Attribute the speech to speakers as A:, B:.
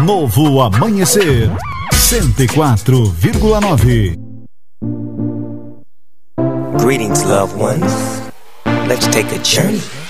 A: Novo Amanhecer 104,9.
B: Greetings, loved ones. Let's take a journey